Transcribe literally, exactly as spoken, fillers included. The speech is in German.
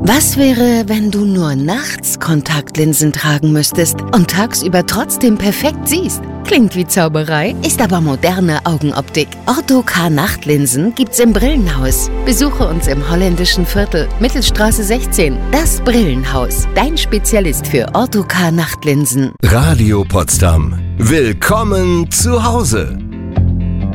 Was wäre, wenn du nur nachts Kontaktlinsen tragen müsstest und tagsüber trotzdem perfekt siehst? Klingt wie Zauberei, ist aber moderne Augenoptik. Ortho-K Nachtlinsen gibt's im Brillenhaus. Besuche uns im holländischen Viertel, Mittelstraße sechzehn. Das Brillenhaus, dein Spezialist für Ortho-K Nachtlinsen. Radio Potsdam. Willkommen zu Hause.